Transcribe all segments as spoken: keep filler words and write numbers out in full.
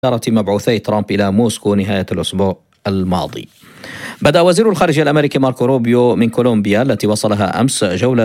زيارة مبعوثي ترامب إلى موسكو نهاية الأسبوع الماضي. بدأ وزير الخارجية الأمريكي ماركو روبيو من كولومبيا التي وصلها أمس جولة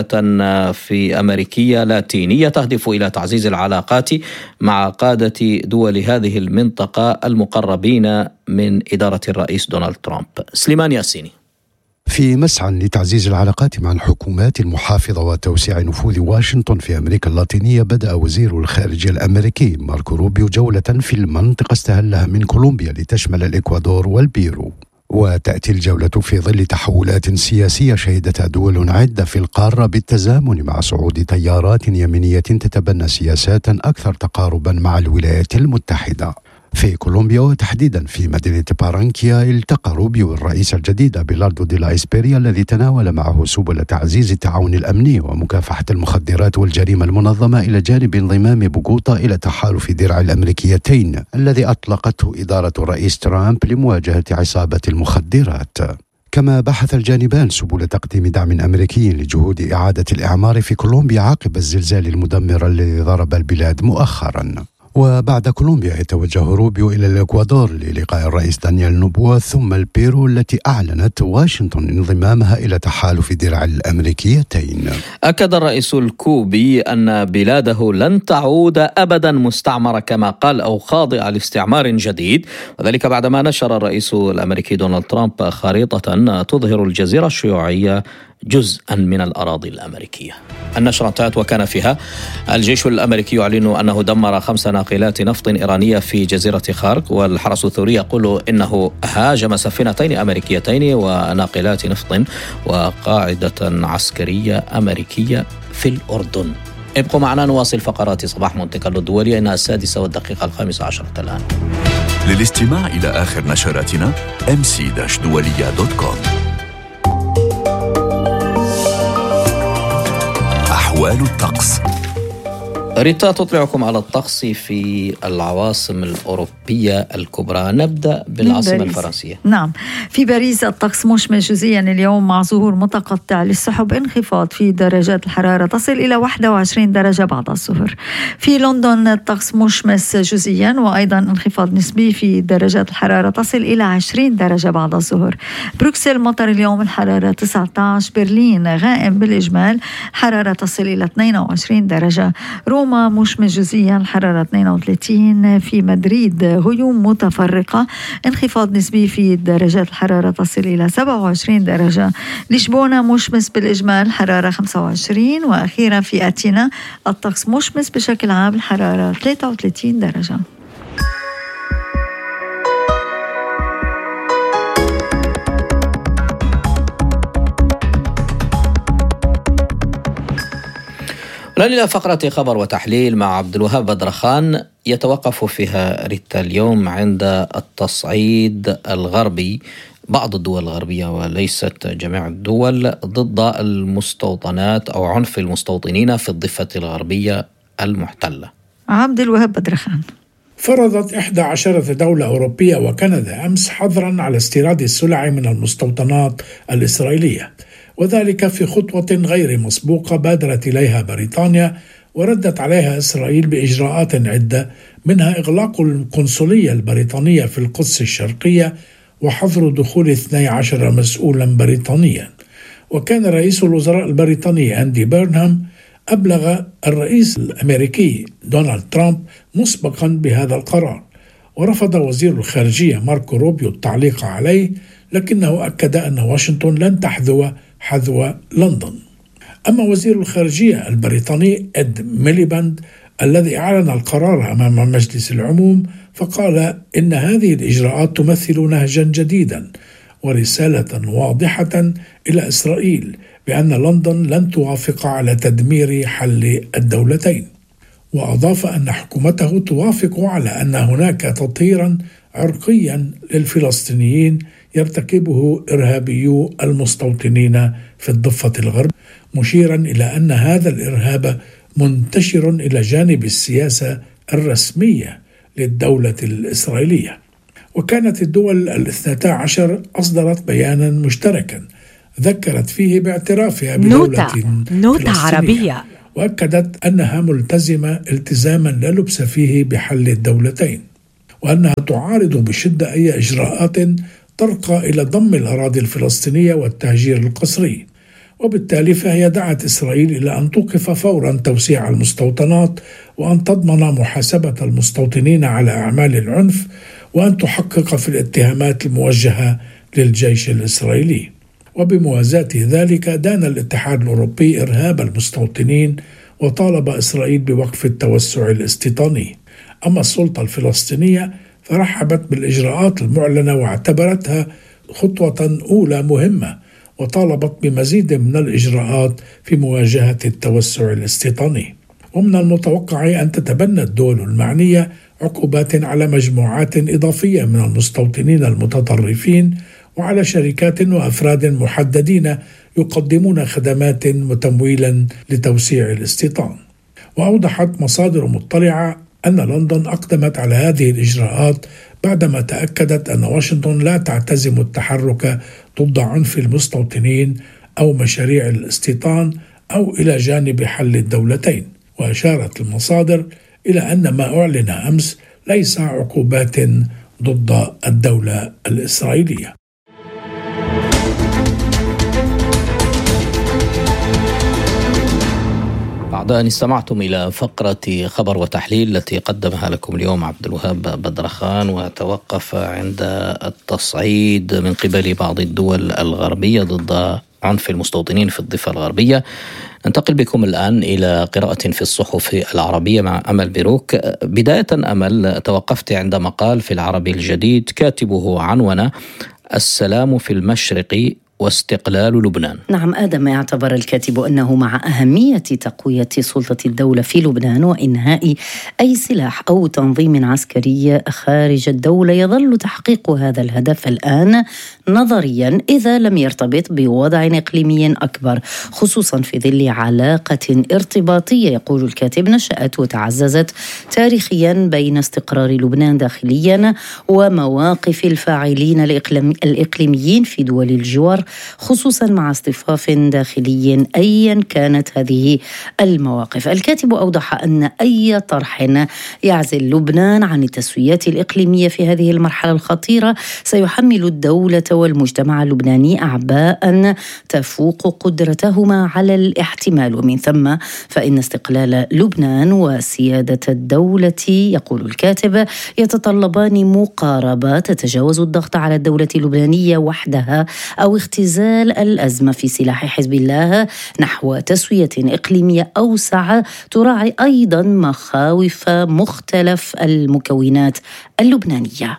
في أمريكية لاتينية تهدف إلى تعزيز العلاقات مع قادة دول هذه المنطقة المقربين من إدارة الرئيس دونالد ترامب. سليمان ياسيني. في مسعى لتعزيز العلاقات مع الحكومات المحافظة وتوسيع نفوذ واشنطن في أمريكا اللاتينية، بدأ وزير الخارجية الأمريكي ماركو روبيو جولة في المنطقة استهلها من كولومبيا لتشمل الإكوادور والبيرو. وتأتي الجولة في ظل تحولات سياسية شهدتها دول عدة في القارة بالتزامن مع صعود تيارات يمينية تتبنى سياسات أكثر تقاربا مع الولايات المتحدة. في كولومبيا وتحديدا في مدينة بارانكيا التقى روبيو الرئيس الجديد بيلاردو دي لا إسبيريا الذي تناول معه سبل تعزيز التعاون الأمني ومكافحة المخدرات والجريمة المنظمة، إلى جانب انضمام بوغوتا إلى تحالف درع الأمريكيتين الذي أطلقته إدارة الرئيس ترامب لمواجهة عصابة المخدرات. كما بحث الجانبان سبل تقديم دعم أمريكي لجهود إعادة الإعمار في كولومبيا عقب الزلزال المدمر الذي ضرب البلاد مؤخرا. وبعد كولومبيا يتوجه روبيو إلى الإكوادور للقاء الرئيس دانيال نوبوا، ثم البيرو التي أعلنت واشنطن انضمامها إلى تحالف درع الأمريكيتين. أكد الرئيس الكوبي أن بلاده لن تعود أبدا مستعمرة كما قال أو خاضعة لاستعمار جديد، وذلك بعدما نشر الرئيس الأمريكي دونالد ترامب خريطة تظهر الجزيرة الشيوعية جزءا من الأراضي الأمريكية. النشرة انتهت وكان فيها: الجيش الأمريكي يعلن أنه دمر خمس ناقلات نفط إيرانية في جزيرة خارق، والحرس الثوري يقول إنه هاجم سفينتين أمريكيتين وناقلات نفط وقاعدة عسكرية أمريكية في الأردن. ابقوا معنا نواصل فقرات صباح مونتي كارلو الدولية، إنها السادسة والدقيقة الخامسة عشرة الآن. للاستماع إلى آخر نشراتنا إم سي دولية دوت كوم. أحوال الطقس. ريتا تطلعكم على الطقس في العواصم الأوروبية الكبرى. نبدأ بالعاصمة الفرنسية. نعم، في باريس الطقس مشمس جزئيا اليوم مع ظهور متقطع للسحب، انخفاض في درجات الحرارة تصل إلى واحد وعشرين درجة بعد الظهر. في لندن الطقس مشمس جزئيا وأيضا انخفاض نسبي في درجات الحرارة تصل إلى عشرين درجة بعد الظهر. بروكسل مطر اليوم الحرارة تسعة عشر. برلين غائم بالإجمال، حرارة تصل إلى اثنين وعشرين درجة. روما مشمس جزئيا الحرارة اثنين وثلاثين. في مدريد غيوم متفرقة، انخفاض نسبي في درجات الحرارة تصل إلى سبعة وعشرين درجة. لشبونة مشمس بالإجمال، حرارة خمسة وعشرين. وأخيرا في أتينا الطقس مشمس بشكل عام، الحرارة ثلاثة وثلاثين درجة. إلى فقرة خبر وتحليل مع عبد الوهاب بدرخان، يتوقف فيها ريتا اليوم عند التصعيد الغربي، بعض الدول الغربية وليست جميع الدول، ضد المستوطنات أو عنف المستوطنين في الضفة الغربية المحتلة. عبد الوهاب بدرخان. فرضت إحدى عشرة دولة أوروبية وكندا أمس حظرا على استيراد السلع من المستوطنات الإسرائيلية، وذلك في خطوة غير مسبوقة بادرت إليها بريطانيا وردت عليها إسرائيل بإجراءات عدة، منها إغلاق القنصلية البريطانية في القدس الشرقية وحظر دخول اثني عشر مسؤولا بريطانيا. وكان رئيس الوزراء البريطاني أندي بيرنهام أبلغ الرئيس الأمريكي دونالد ترامب مسبقا بهذا القرار، ورفض وزير الخارجية ماركو روبيو التعليق عليه، لكنه أكد أن واشنطن لن تحذو حذو لندن. أما وزير الخارجية البريطاني إد ميليباند الذي أعلن القرار أمام مجلس العموم، فقال إن هذه الإجراءات تمثل نهجا جديدا ورسالة واضحة إلى إسرائيل بأن لندن لن توافق على تدمير حل الدولتين. وأضاف أن حكومته توافق على أن هناك تطهيرا عرقيا للفلسطينيين يرتكبه إرهابيو المستوطنين في الضفة الغرب، مشيرا إلى أن هذا الإرهاب منتشر إلى جانب السياسة الرسمية للدولة الإسرائيلية. وكانت الدول الاثنتا عشر أصدرت بيانا مشتركا ذكرت فيه باعترافها بدولة نوتة عربية، وأكدت أنها ملتزمة التزاما لا لبس فيه بحل الدولتين. وأنها تعارض بشدة أي إجراءات ترقى إلى ضم الأراضي الفلسطينية والتهجير القسري، وبالتالي فهي دعت إسرائيل إلى أن توقف فورا توسيع المستوطنات، وأن تضمن محاسبة المستوطنين على أعمال العنف، وأن تحقق في الاتهامات الموجهة للجيش الإسرائيلي. وبموازاة ذلك دان الاتحاد الأوروبي إرهاب المستوطنين وطالب إسرائيل بوقف التوسع الاستيطاني. أما السلطة الفلسطينية فرحبت بالإجراءات المعلنة واعتبرتها خطوة أولى مهمة، وطالبت بمزيد من الإجراءات في مواجهة التوسع الاستيطاني. ومن المتوقع أن تتبنى الدول المعنية عقوبات على مجموعات إضافية من المستوطنين المتطرفين وعلى شركات وأفراد محددين يقدمون خدمات وتمويلا لتوسيع الاستيطان. وأوضحت مصادر مطلعة أن لندن أقدمت على هذه الإجراءات بعدما تأكدت أن واشنطن لا تعتزم التحرك ضد عنف المستوطنين أو مشاريع الاستيطان أو إلى جانب حل الدولتين. وأشارت المصادر إلى أن ما أعلن أمس ليس عقوبات ضد الدولة الإسرائيلية. بعد أن استمعتم إلى فقرة خبر وتحليل التي قدمها لكم اليوم عبد الوهاب بدرخان، وتوقف عند التصعيد من قبل بعض الدول الغربية ضد عنف المستوطنين في الضفة الغربية، ننتقل بكم الآن إلى قراءة في الصحف العربية مع أمل بيروك. بداية أمل، توقفت عند مقال في العربي الجديد كاتبه عنون: السلام في المشرق واستقلال لبنان. نعم آدم، يعتبر الكاتب أنه مع أهمية تقوية سلطة الدولة في لبنان وإنهاء أي سلاح أو تنظيم عسكري خارج الدولة، يظل تحقيق هذا الهدف الآن نظريا إذا لم يرتبط بوضع إقليمي أكبر، خصوصا في ظل علاقة ارتباطية، يقول الكاتب، نشأت وتعززت تاريخيا بين استقرار لبنان داخليا ومواقف الفاعلين الإقليميين في دول الجوار، خصوصا مع اصطفاف داخلي أيا كانت هذه المواقف. الكاتب أوضح أن أي طرح يعزل لبنان عن التسويات الإقليمية في هذه المرحلة الخطيرة سيحمل الدولة والمجتمع اللبناني أعباء تفوق قدرتهما على الاحتمال، ومن ثم فإن استقلال لبنان وسيادة الدولة، يقول الكاتب، يتطلبان مقاربة تتجاوز الضغط على الدولة اللبنانية وحدها أو اختزال الأزمة في سلاح حزب الله نحو تسوية إقليمية أوسع تراعي أيضا مخاوف مختلف المكونات اللبنانية.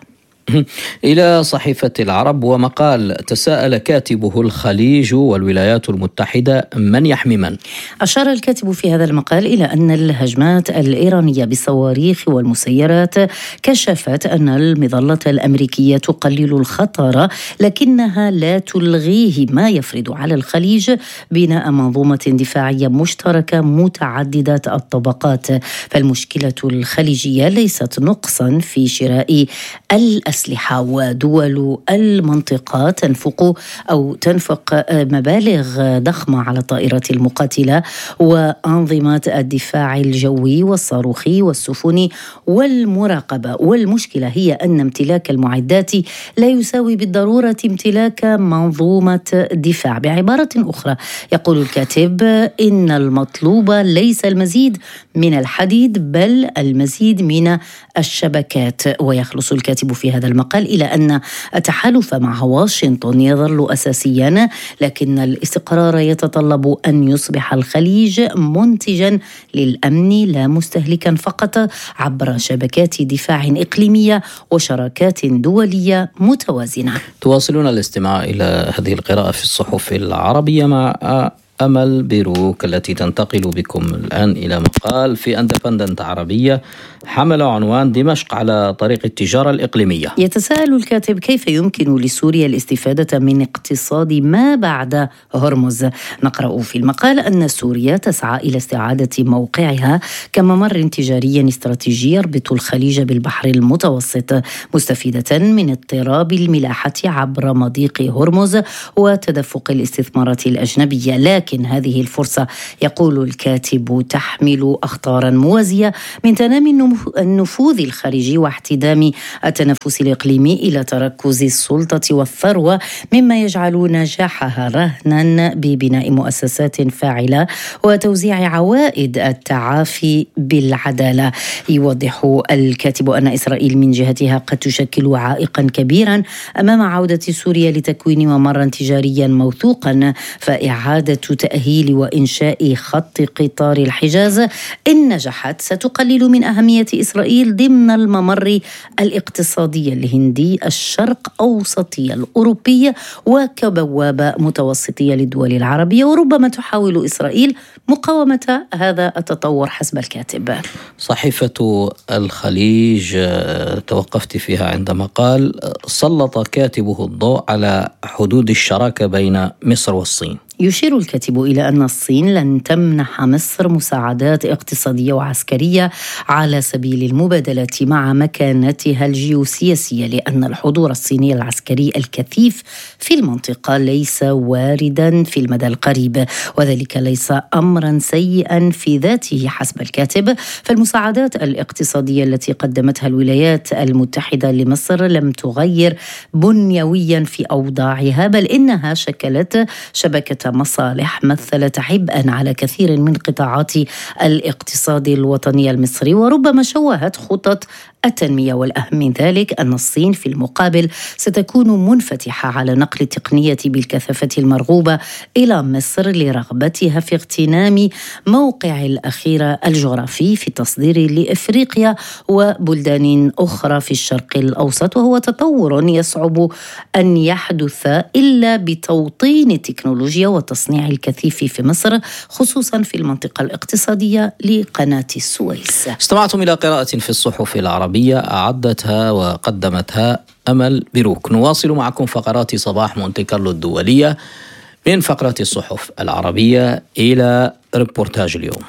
إلى صحيفة العرب ومقال تساءل كاتبه: الخليج والولايات المتحدة من يحمي من؟ أشار الكاتب في هذا المقال إلى أن الهجمات الإيرانية بالصواريخ والمسيرات كشفت أن المظلة الأمريكية تقلل الخطر، لكنها لا تلغيه، ما يفرض على الخليج بناء منظومة دفاعية مشتركة متعددة الطبقات. فالمشكلة الخليجية ليست نقصا في شراء الأسلحة، ودول المنطقة تنفق أو تنفق مبالغ ضخمة على الطائرات المقاتلة وأنظمة الدفاع الجوي والصاروخي والسفن والمراقبة. والمشكلة هي أن امتلاك المعدات لا يساوي بالضرورة امتلاك منظومة دفاع. بعبارة أخرى، يقول الكاتب إن المطلوب ليس المزيد من الحديد بل المزيد من الشبكات. ويخلص الكاتب في هذا المقال إلى أن التحالف مع واشنطن يظل أساسيا، لكن الاستقرار يتطلب أن يصبح الخليج منتجا للأمن لا مستهلكا فقط عبر شبكات دفاع إقليمية وشراكات دولية متوازنة. تواصلون الاستماع إلى هذه القراءة في الصحف العربية مع أمل بيروك، التي تنتقل بكم الآن إلى مقال في اندبندنت عربية حمل عنوان: دمشق على طريق التجارة الإقليمية. يتساءل الكاتب كيف يمكن لسوريا الاستفادة من اقتصاد ما بعد هرمز. نقرأ في المقال أن سوريا تسعى إلى استعادة موقعها كممر تجاري استراتيجي يربط الخليج بالبحر المتوسط، مستفيدة من اضطراب الملاحة عبر مضيق هرمز وتدفق الاستثمارات الأجنبية. لكن هذه الفرصة، يقول الكاتب، تحمل أخطارا موازية من تنامي النمو النفوذ الخارجي واحتدام التنافس الإقليمي إلى تركز السلطة والثروة، مما يجعل نجاحها رهنا ببناء مؤسسات فاعلة وتوزيع عوائد التعافي بالعدالة. يوضح الكاتب أن إسرائيل من جهتها قد تشكل عائقا كبيرا أمام عودة سوريا لتكوين ممرا تجاريا موثوقا، فإعادة تأهيل وإنشاء خط قطار الحجاز إن نجحت ستقلل من أهمية إسرائيل ضمن الممر الاقتصادي الهندي الشرق أوسطي الأوروبي وكبوابة متوسطية للدول العربية، وربما تحاول إسرائيل مقاومة هذا التطور حسب الكاتب. صحيفة الخليج توقفت فيها عندما قال سلط كاتبه الضوء على حدود الشراكة بين مصر والصين. يشير الكاتب إلى أن الصين لن تمنح مصر مساعدات اقتصادية وعسكرية على سبيل المبادلة مع مكانتها الجيوسياسية، لأن الحضور الصيني العسكري الكثيف في المنطقة ليس واردا في المدى القريب، وذلك ليس أمرا سيئا في ذاته حسب الكاتب. فالمساعدات الاقتصادية التي قدمتها الولايات المتحدة لمصر لم تغير بنيويا في أوضاعها، بل إنها شكلت شبكة مصالح مثلت عبئا على كثير من قطاعات الاقتصاد الوطني المصري، وربما شوهت خطط التنمية. والأهم من ذلك أن الصين في المقابل ستكون منفتحة على نقل التقنية بالكثافة المرغوبة إلى مصر لرغبتها في اغتنام موقع الأخير الجغرافي في التصدير لإفريقيا وبلدان أخرى في الشرق الأوسط، وهو تطور يصعب أن يحدث إلا بتوطين التكنولوجيا وتصنيع الكثيف في مصر، خصوصا في المنطقة الاقتصادية لقناة السويس. استمعتم إلى قراءة في الصحف العربية أعدتها وقدمتها أمل بروك. نواصل معكم فقرات صباح مونتي كارلو الدولية من فقرة الصحف العربية إلى ريبورتاج اليوم.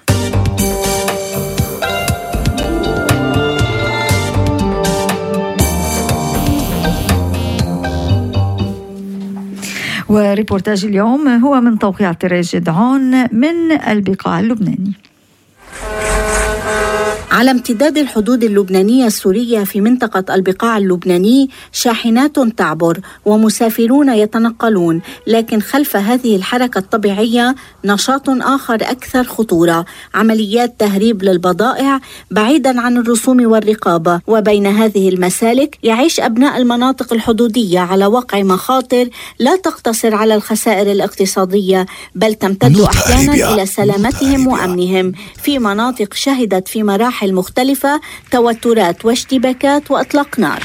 وريبورتاج اليوم هو من توقيع تيريز جدعون من البقاع اللبناني. على امتداد الحدود اللبنانية السورية في منطقة البقاع اللبناني شاحنات تعبر ومسافرون يتنقلون، لكن خلف هذه الحركة الطبيعية نشاط آخر أكثر خطورة، عمليات تهريب للبضائع بعيدا عن الرسوم والرقابة. وبين هذه المسالك يعيش أبناء المناطق الحدودية على وقع مخاطر لا تقتصر على الخسائر الاقتصادية، بل تمتد أحيانا إلى سلامتهم وأمنهم في مناطق شهدت في مراحل المختلفة توترات واشتباكات وإطلاق نار.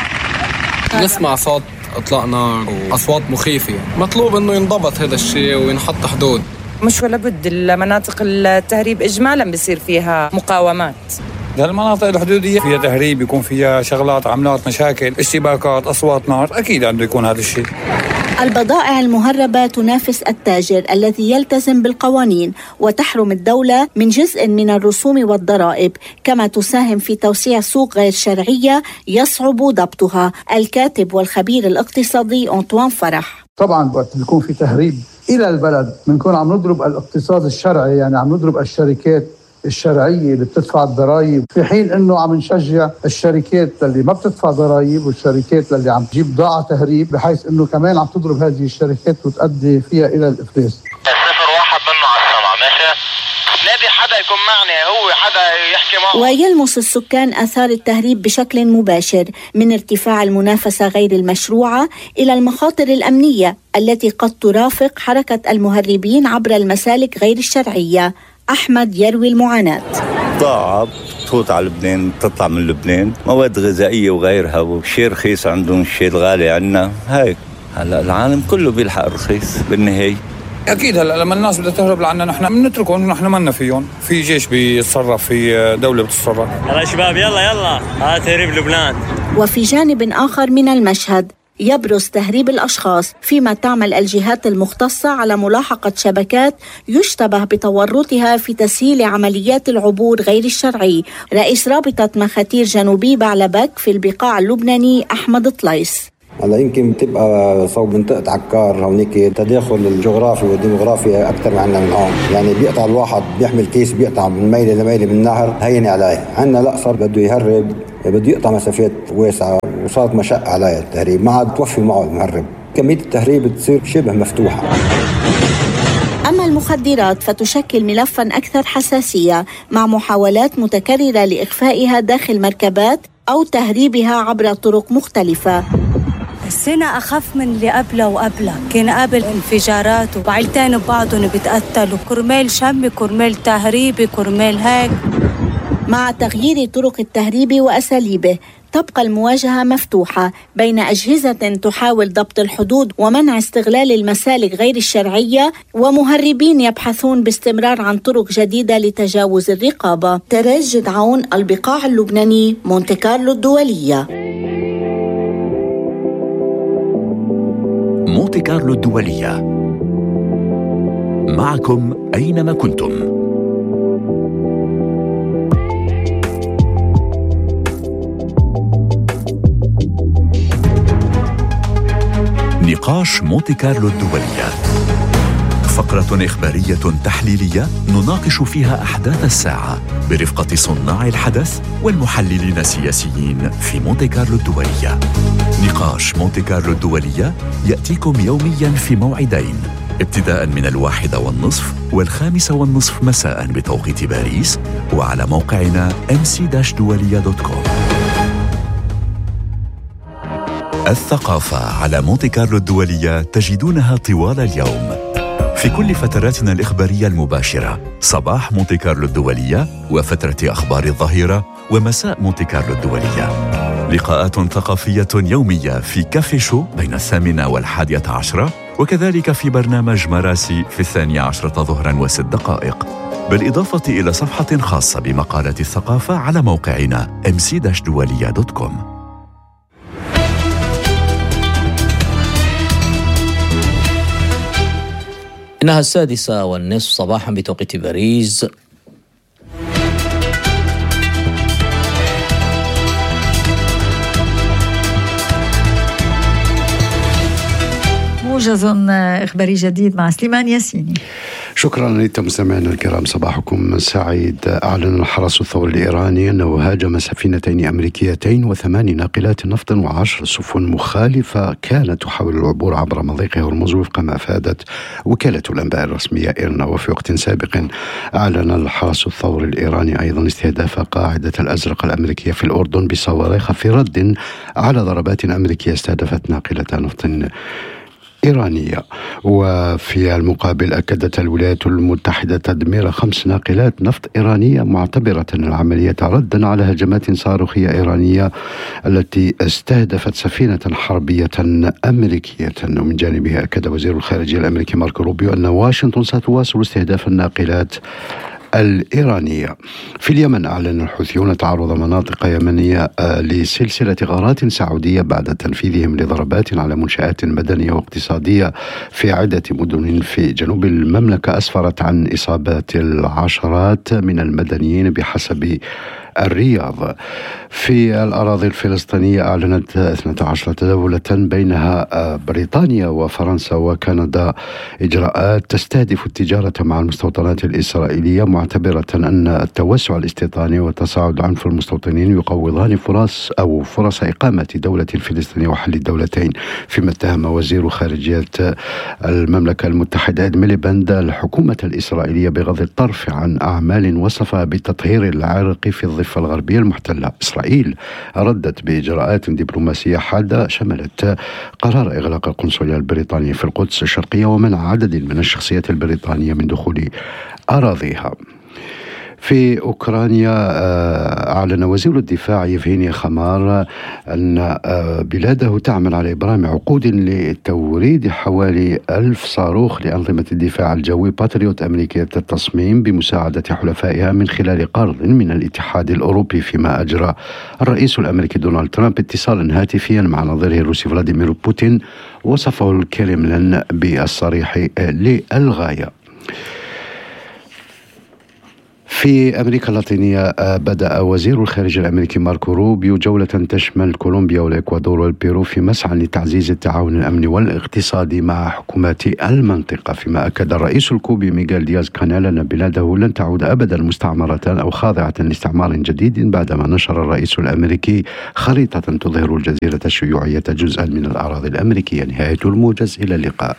نسمع صوت إطلاق نار وأصوات مخيفة، مطلوب أنه ينضبط هذا الشيء وينحط حدود. مش ولا بد المناطق التهريب إجمالا بيصير فيها مقاومات. المناطق الحدودية فيها تهريب، يكون فيها شغلات عملات مشاكل اشتباكات أصوات نار، أكيد عنده يكون هذا الشيء. البضائع المهربة تنافس التاجر الذي يلتزم بالقوانين وتحرم الدولة من جزء من الرسوم والضرائب، كما تساهم في توسيع سوق غير شرعية يصعب ضبطها. الكاتب والخبير الاقتصادي أنطوان فرح: طبعا وقت بيكون في تهريب إلى البلد بنكون عم نضرب الاقتصاد الشرعي، يعني عم نضرب الشركات الشرعية اللي بتدفع الضرائب، في حين انه عم نشجع الشركات اللي ما بتدفع ضرائب والشركات اللي عم تجيب بضاعة تهريب، بحيث انه كمان عم تضرب هذه الشركات وتؤدي فيها الى الافلاس. صفر واحد منه على السبعة، ماشي؟ نادي حدا يكون معني، هو حدا يحكي معه. ويلمس السكان آثار التهريب بشكل مباشر، من ارتفاع المنافسة غير المشروعة إلى المخاطر الأمنية التي قد ترافق حركة المهربين عبر المسالك غير الشرعية. أحمد يروي المعاناة. بضاعة تفوت على لبنان، تطلع من لبنان، مواد غذائية وغيرها، وشيء رخيص عندهم، الشيء الغالي عندنا. هيك هلا العالم كله بيلحق رخيص بالنهاية. أكيد هلا لما الناس بدها تهرب لعنا نحن بنتركهم، نحن مالنا فيهم، في جيش بيتصرف، في دولة بتتصرف. يلا شباب يلا يلا هذا تهريب لبنان. وفي جانب آخر من المشهد يبرز تهريب الأشخاص، فيما تعمل الجهات المختصة على ملاحقة شبكات يشتبه بتورطها في تسهيل عمليات العبور غير الشرعي. رئيس رابطة مخاتير جنوبي بعلبك في البقاع اللبناني أحمد طليس: هلا يمكن تبقى صوب منطقة عكار هونيك تداخل الجغرافي والديموغرافي أكثر عنا من هون، يعني بيقطع الواحد بيحمل كيس بيقطع من ميلة لميلة من النهر هين عليه. عنا لا صار بده يهرب بده يقطع مسافات واسعة وصارت مشقة عليه التهريب، ما عاد توفي معه المهرب، كمية التهريب بتصير شبه مفتوحة. أما المخدرات فتشكل ملفا أكثر حساسية مع محاولات متكررة لإخفائها داخل مركبات أو تهريبها عبر طرق مختلفة. السنة أخف من اللي قبله وقبله، كان قبل انفجارات وعيلتين ببعضهم بتقتلوا كرمال شمي كرمال تهريبي كرمال هيك. مع تغيير طرق التهريب وأساليبه تبقى المواجهة مفتوحة بين أجهزة تحاول ضبط الحدود ومنع استغلال المسالك غير الشرعية ومهربين يبحثون باستمرار عن طرق جديدة لتجاوز الرقابة. تراج جدعون، البقاع اللبناني، مونتي كارلو الدولية. مونتي كارلو الدولية، معكم أينما كنتم. نقاش مونتي كارلو الدولية، فقرة إخبارية تحليلية نناقش فيها أحداث الساعة برفقة صناع الحدث والمحللين السياسيين في مونتي كارلو الدولية. نقاش مونتي كارلو الدولية يأتيكم يومياً في موعدين، ابتداء من الواحدة والنصف والخامسة والنصف مساء بتوقيت باريس، وعلى موقعنا إم سي دولية دوت كوم. الثقافة على مونتي كارلو الدولية تجدونها طوال اليوم في كل فتراتنا الإخبارية المباشرة، صباح مونتي كارلو الدولية وفترة أخبار الظهيرة ومساء مونتي كارلو الدولية. لقاءات ثقافية يومية في كافي شو بين الثامنة والحادية عشرة، وكذلك في برنامج مراسي في الثانية عشرة ظهرا وست دقائق، بالإضافة إلى صفحة خاصة بمقالات الثقافة على موقعنا إم سي دولية دوت كوم. إنها السادسة والنصف صباحا بتوقيت باريس. موجز إخباري جديد مع سليمان ياسيني. شكرا لكم مستمعينا الكرام، صباحكم سعيد. أعلن الحرس الثوري الإيراني أنه هاجم سفينتين أمريكيتين وثماني ناقلات نفط وعشر سفن مخالفة كانت تحاول العبور عبر مضيق هرمز وفق ما أفادت وكالة الأنباء الرسمية إيرنا. وفي وقت سابق أعلن الحرس الثوري الإيراني أيضا استهداف قاعدة الأزرق الأمريكية في الأردن بصواريخ في رد على ضربات أمريكية استهدفت ناقلة نفط إيرانية. وفي المقابل أكدت الولايات المتحدة تدمير خمس ناقلات نفط إيرانية، معتبرة العملية ردا على هجمات صاروخية إيرانية التي استهدفت سفينة حربية أمريكية. ومن جانبه أكد وزير الخارجية الأمريكي ماركو روبيو أن واشنطن ستواصل استهداف الناقلات الإيرانية. في اليمن أعلن الحوثيون تعرض مناطق يمنية لسلسلة غارات سعودية بعد تنفيذهم لضربات على منشآت مدنية واقتصادية في عدة مدن في جنوب المملكة أسفرت عن إصابات العشرات من المدنيين بحسب الرياض. في الأراضي الفلسطينية أعلنت اثنتي عشرة دولة بينها بريطانيا وفرنسا وكندا إجراءات تستهدف التجارة مع المستوطنات الإسرائيلية، معتبرة أن التوسع الاستيطاني وتصاعد عنف المستوطنين يقوضان فرص أو فرص إقامة دولة فلسطينية وحل الدولتين. فيما اتهم وزير خارجية المملكة المتحدة إد ميليباند الحكومة الإسرائيلية بغض الطرف عن أعمال وصفها بالتطهير العرقي في الضفة الغربية المحتلة. إسرائيل ردت بإجراءات دبلوماسية حادة شملت قرار إغلاق القنصلية البريطانية في القدس الشرقية ومنع عدد من الشخصيات البريطانية من دخول أراضيها. في أوكرانيا أعلن وزير الدفاع يفهيني خمار أن بلاده تعمل على إبرام عقود لتوريد حوالي ألف صاروخ لأنظمة الدفاع الجوي باتريوت أمريكية التصميم بمساعدة حلفائها من خلال قرض من الاتحاد الأوروبي. فيما أجرى الرئيس الأمريكي دونالد ترامب اتصالا هاتفيا مع نظيره الروسي فلاديمير بوتين وصفه الكرملين بالصريح للغاية. في أمريكا اللاتينية بدأ وزير الخارجية الأمريكي ماركو روبيو جولة تشمل كولومبيا والإكوادور والبيرو في مسعى لتعزيز التعاون الأمني والاقتصادي مع حكومات المنطقة، فيما أكد الرئيس الكوبي ميغيل دياز كانيل أن بلاده لن تعود أبدا مستعمرة أو خاضعة لاستعمار جديد، بعدما نشر الرئيس الأمريكي خريطة تظهر الجزيرة الشيوعية جزءا من الأراضي الأمريكية. نهاية الموجز، إلى اللقاء.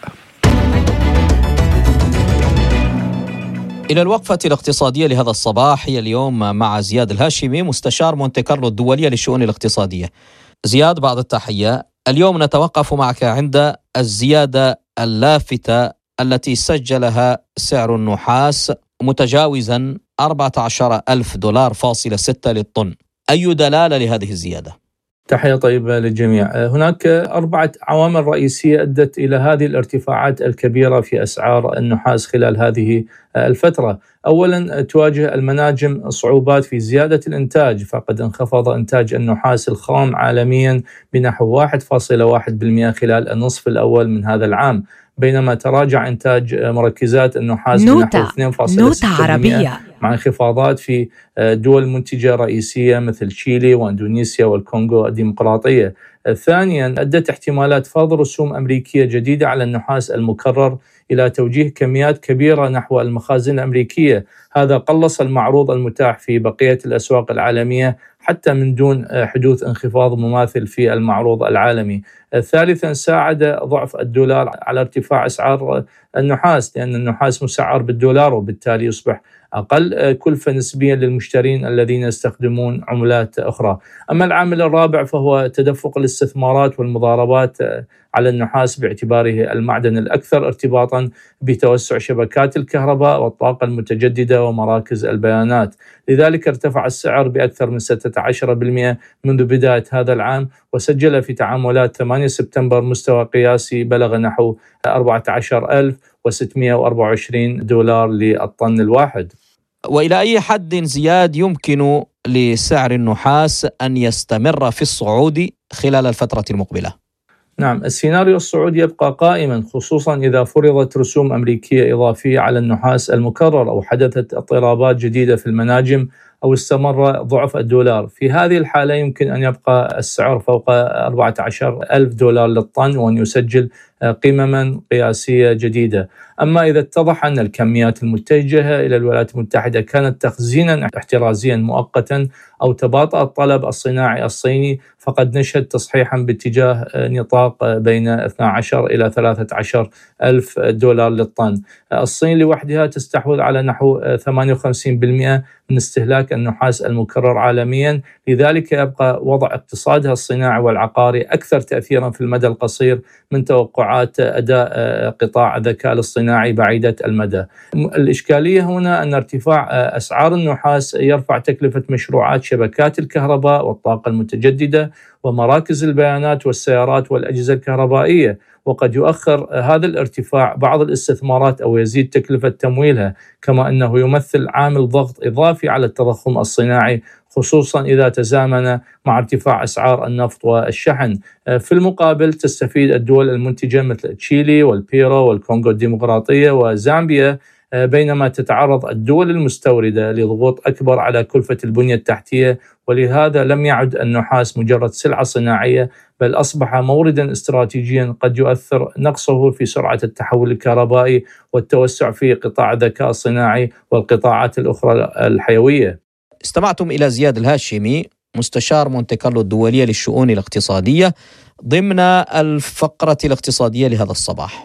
إلى الوقفة الاقتصادية لهذا الصباح هي اليوم مع زياد الهاشمي مستشار مونتي كارلو الدولية للشؤون الاقتصادية. زياد، بعض التحية. اليوم نتوقف معك عند الزيادة اللافتة التي سجلها سعر النحاس متجاوزا أربعة عشر ألف دولار فاصلة ستة للطن. أي دلالة لهذه الزيادة؟ تحية طيبة للجميع. هناك أربعة عوامل رئيسية أدت إلى هذه الارتفاعات الكبيرة في أسعار النحاس خلال هذه الفترة. أولا، تواجه المناجم صعوبات في زيادة الإنتاج، فقد انخفض إنتاج النحاس الخام عالميا بنحو واحد فاصلة واحد بالمئة خلال النصف الأول من هذا العام، بينما تراجع إنتاج مركزات النحاس بنحو اثنين فاصلة ستة بالمئة مع انخفاضات في دول منتجة رئيسية مثل تشيلي وإندونيسيا والكونغو الديمقراطية. ثانيا، أدت احتمالات فرض رسوم أمريكية جديدة على النحاس المكرر إلى توجيه كميات كبيرة نحو المخازن الأمريكية، هذا قلص المعروض المتاح في بقية الأسواق العالمية حتى من دون حدوث انخفاض مماثل في المعروض العالمي. ثالثا، ساعد ضعف الدولار على ارتفاع أسعار النحاس، لأن النحاس مسعر بالدولار وبالتالي يصبح أقل كلفة نسبيا للمشترين الذين يستخدمون عملات أخرى. أما العامل الرابع فهو تدفق الاستثمارات والمضاربات على النحاس باعتباره المعدن الأكثر ارتباطا بتوسع شبكات الكهرباء والطاقة المتجددة ومراكز البيانات. لذلك ارتفع السعر بأكثر من ستة عشر بالمئة منذ بداية هذا العام، وسجل في تعاملات ثمانية سبتمبر مستوى قياسي بلغ نحو أربعة عشر ألف وستمئة وأربعة وعشرين دولار للطن الواحد. وإلى أي حد زياد يمكن لسعر النحاس أن يستمر في الصعود خلال الفترة المقبلة؟ نعم، السيناريو الصعودي يبقى قائما، خصوصا إذا فرضت رسوم أمريكية إضافية على النحاس المكرر أو حدثت اضطرابات جديدة في المناجم أو استمر ضعف الدولار. في هذه الحالة يمكن أن يبقى السعر فوق أربعة عشر ألف دولار للطن وأن يسجل قمما قياسية جديدة. أما إذا اتضح أن الكميات المتجهة إلى الولايات المتحدة كانت تخزينا احترازيا مؤقتا أو تباطأ الطلب الصناعي الصيني، فقد نشهد تصحيحا باتجاه نطاق بين اثني عشر إلى ثلاثة عشر ألف دولار للطن. الصين لوحدها تستحوذ على نحو ثمانية وخمسين بالمئة من استهلاك النحاس المكرر عالميا، لذلك يبقى وضع اقتصادها الصناعي والعقاري أكثر تأثيرا في المدى القصير من توقعات أداء قطاع الذكاء الاصطناعي بعيدة المدى. الإشكالية هنا أن ارتفاع أسعار النحاس يرفع تكلفة مشروعات شبكات الكهرباء والطاقة المتجددة ومراكز البيانات والسيارات والأجهزة الكهربائية، وقد يؤخر هذا الارتفاع بعض الاستثمارات أو يزيد تكلفة تمويلها، كما أنه يمثل عامل ضغط إضافي على التضخم الصناعي، خصوصا إذا تزامن مع ارتفاع أسعار النفط والشحن. في المقابل تستفيد الدول المنتجة مثل تشيلي والبيرو والكونغو الديمقراطية وزامبيا، بينما تتعرض الدول المستوردة لضغوط أكبر على كلفة البنية التحتية، ولهذا لم يعد النحاس مجرد سلعة صناعية، بل أصبح موردا استراتيجيا قد يؤثر نقصه في سرعة التحول الكهربائي والتوسع في قطاع الذكاء الصناعي والقطاعات الأخرى الحيوية. استمعتم إلى زياد الهاشمي مستشار مونتي كارلو الدولية للشؤون الاقتصادية ضمن الفقرة الاقتصادية لهذا الصباح.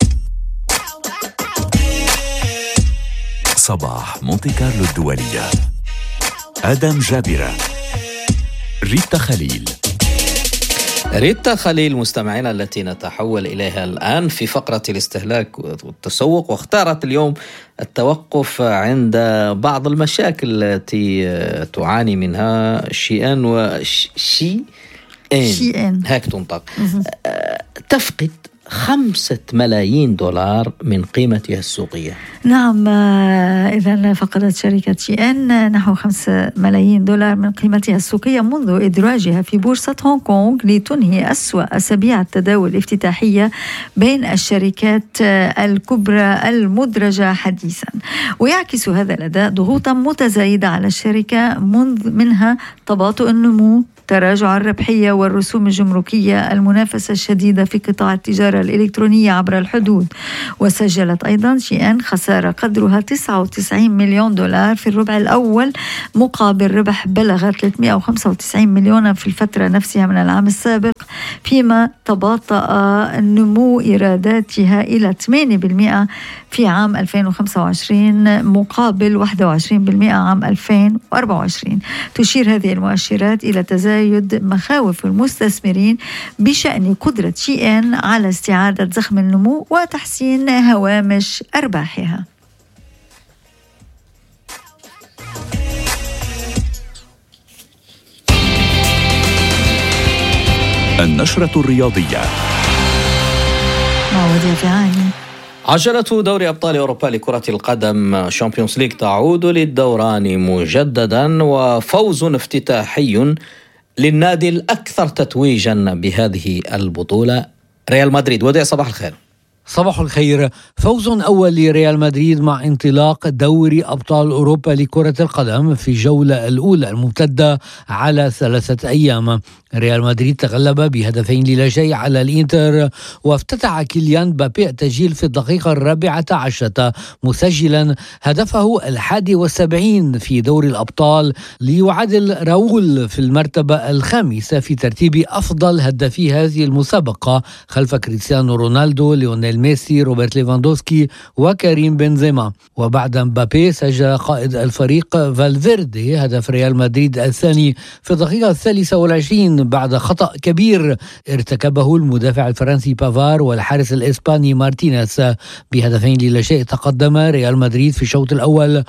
صباح مونتي كارلو الدولية. آدم جابرة، ريتا خليل. ريتا خليل مستمعينا التي نتحول إليها الآن في فقرة الاستهلاك والتسوق، واختارت اليوم التوقف عند بعض المشاكل التي تعاني منها شيئان وشيئان، هيك تنطق، تفقد خمسة ملايين دولار من قيمتها السوقية. نعم، إذن فقدت شركة شي إن نحو خمسة ملايين دولار من قيمتها السوقية منذ إدراجها في بورصة هونغ كونغ لتنهي أسوأ أسابيع التداول الافتتاحية بين الشركات الكبرى المدرجة حديثا. ويعكس هذا الأداء ضغوطا متزايدة على الشركة منذ منها تباطؤ النمو، تراجع الربحية والرسوم الجمركية، المنافسة الشديدة في قطاع التجارة الإلكترونية عبر الحدود. وسجلت أيضا شي إن خسارة قدرها تسعة وتسعين مليون دولار في الربع الأول مقابل ربح بلغ ثلاثمئة وخمسة وتسعين مليون في الفترة نفسها من العام السابق، فيما تباطأ نمو إيراداتها إلى ثمانية بالمئة في عام ألفين وخمسة وعشرين مقابل واحد وعشرين بالمئة عام ألفين وأربعة وعشرين. تشير هذه المؤشرات إلى تزايد مخاوف المستثمرين بشأن قدرة شي إن على استعادة زخم النمو وتحسين هوامش أرباحها. النشرة الرياضية مع وديع فعاني. عجلة دوري أبطال أوروبا لكرة القدم شامبيونز ليج تعود للدوران مجددا، وفوز افتتاحي للنادي الأكثر تتويجا بهذه البطولة ريال مدريد. وديع صباح الخير. صباح الخير. فوز أول لريال مدريد مع انطلاق دوري أبطال أوروبا لكرة القدم في الجولة الأولى الممتدة على ثلاثة أيام. ريال مدريد تغلب بهدفين للا شيء على الإنتر، وافتتح كيليان مبابي التسجيل في الدقيقة الرابعة عشرة مسجلا هدفه الحادي والسبعين في دوري الأبطال، ليعادل راؤول في المرتبة الخامسة في ترتيب أفضل هدافي هذه المسابقة خلف كريستيانو رونالدو، ليونيل ميسي، روبرت ليفاندوسكي وكريم بنزيما. وبعد مبابي سجل قائد الفريق فالفيردي هدف ريال مدريد الثاني في الدقيقة الثالثة والعشرين بعد خطأ كبير ارتكبه المدافع الفرنسي بافار والحارس الإسباني مارتينيز. بهدفين للا شيء تقدم ريال مدريد في الشوط الأول،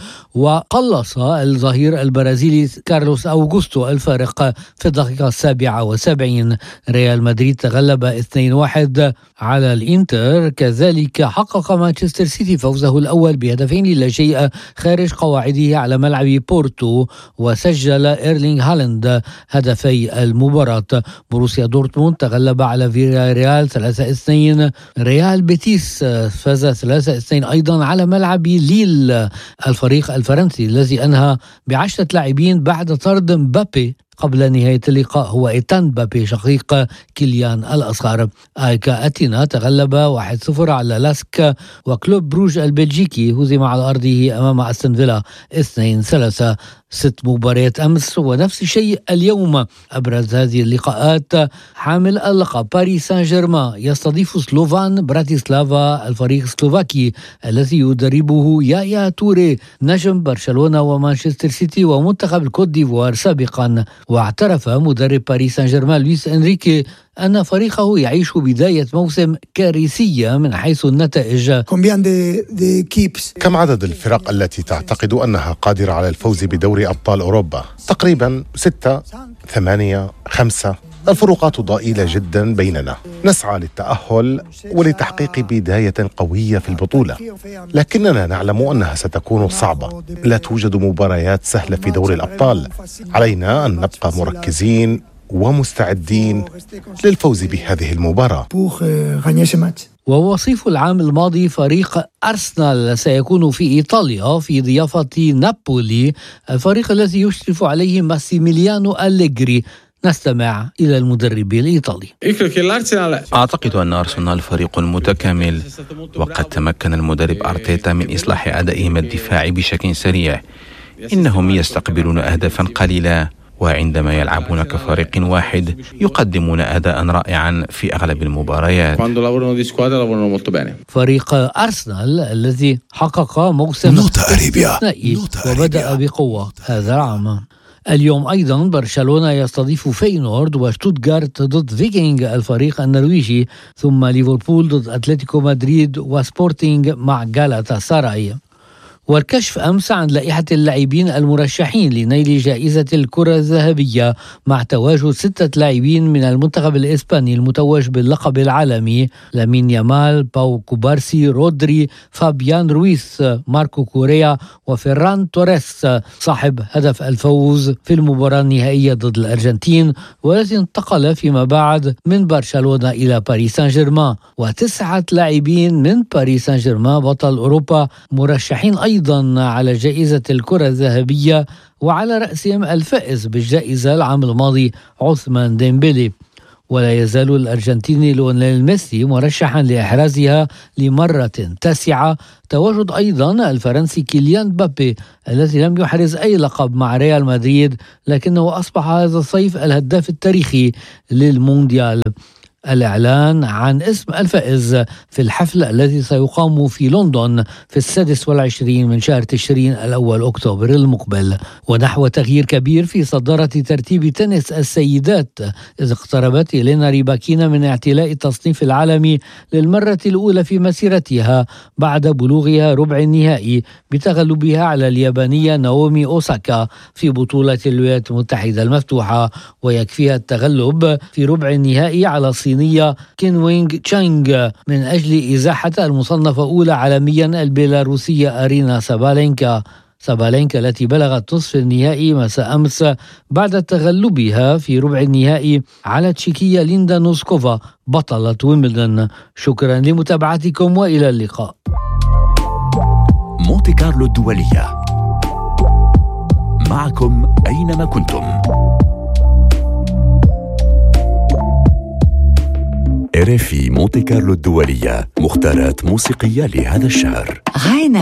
وقلص الظهير البرازيلي كارلوس أوغوستو الفارق في الدقيقة السابعة والسبعين. ريال مدريد تغلب اثنين واحد على الإنتر. كذلك حقق مانشستر سيتي فوزه الأول بهدفين للا شيء خارج قواعده على ملعب بورتو، وسجل إيرلينغ هالاند هدفي المباراة. بروسيا دورتموند تغلب على فياريال ثلاثة اثنين. ريال بيتيس فاز ثلاثة اثنين أيضا على ملعب ليل، الفريق الفرنسي الذي أنهى بعشرة لاعبين بعد طرد مبابي قبل نهاية اللقاء هو إيتان مبابي شقيق كيليان الأصغر. آيكا أتينا تغلب واحد صفر على لاسك، وكلوب بروج البلجيكي هزم على أرضه أمام أستون فيلا اثنين ثلاثة. ست مباريات أمس ونفس الشيء اليوم. أبرز هذه اللقاءات حامل اللقب باريس سان جيرمان يستضيف سلوفان براتيسلافا، الفريق السلوفاكي الذي يدربه يايا توري نجم برشلونة ومانشستر سيتي ومنتخب الكوت ديفوار سابقا. واعترف مدرب باريس سان جيرمان لويس إنريكي أن فريقه يعيش بداية موسم كارثية من حيث النتائج. كم عدد الفرق التي تعتقد أنها قادرة على الفوز بدوري أبطال أوروبا؟ تقريبا ستة، ثمانية، خمسة. الفروقات ضئيلة جدا بيننا. نسعى للتأهل ولتحقيق بداية قوية في البطولة، لكننا نعلم أنها ستكون صعبة. لا توجد مباريات سهلة في دوري الأبطال. علينا أن نبقى مركزين ومستعدين للفوز بهذه المباراة. ووصيف العام الماضي فريق أرسنال سيكون في إيطاليا في ضيافة نابولي، الفريق الذي يشرف عليه ماسيميليانو أليغري. نستمع إلى المدرب الإيطالي. أعتقد أن أرسنال فريق متكامل، وقد تمكن المدرب أرتيتا من إصلاح أدائهم الدفاعي بشكل سريع. إنهم يستقبلون أهدافا قليلة، وعندما يلعبون كفريق واحد يقدمون أداء رائعا في أغلب المباريات. فريق أرسنال الذي حقق موسم استثنائي وبدأ بقوة هذا العام. اليوم أيضا برشلونة يستضيف فينورد وشتوتغارت ضد فيكينغ الفريق النرويجي، ثم ليفربول ضد أتلتيكو مدريد وسبورتينغ مع غالاتا ساراي. والكشف أمس عن لائحة اللاعبين المرشحين لنيل جائزة الكرة الذهبية مع تواجد ستة لاعبين من المنتخب الإسباني المتوج باللقب العالمي: لامين يامال، باو كوبارسي، رودري، فابيان رويس، ماركو كوريا، وفيران توريس صاحب هدف الفوز في المباراة النهائية ضد الأرجنتين، والتي انتقل فيما بعد من برشلونة إلى باريس سان جيرمان. وتسعة لاعبين من باريس سان جيرمان بطل أوروبا مرشحين أيضا على جائزة الكرة الذهبية، وعلى رأسهم الفائز بالجائزة العام الماضي عثمان ديمبلي. ولا يزال الأرجنتيني ليونيل ميسي مرشحا لإحرازها لمرة تاسعة. تواجد أيضا الفرنسي كيليان مبابي الذي لم يحرز أي لقب مع ريال مدريد، لكنه أصبح هذا الصيف الهداف التاريخي للمونديال. الإعلان عن اسم الفائز في الحفل الذي سيقام في لندن في السادس والعشرين من شهر تشرين الأول أكتوبر المقبل. ونحو تغيير كبير في صدارة ترتيب تنس السيدات، إذ اقتربت إلينا ريباكينا من اعتلاء التصنيف العالمي للمرة الأولى في مسيرتها بعد بلوغها ربع النهائي بتغلبها على اليابانية ناومي أوساكا في بطولة الولايات المتحدة المفتوحة، ويكفيها التغلب في ربع النهائي على الصين كين وينغ تشانغ من أجل إزاحة المصنفة أولى عالميا البيلاروسية أرينا سابالينكا. سابالينكا التي بلغت نصف النهائي مساء أمس بعد تغلبها في ربع النهائي على تشيكية ليندا نوسكوفا بطلة ويمبلدون. شكرا لمتابعتكم وإلى اللقاء. مونتي كارلو الدولية، معكم أينما كنتم. إر إف إي مونتي كارلو الدولية، مختارات موسيقية لهذا الشهر.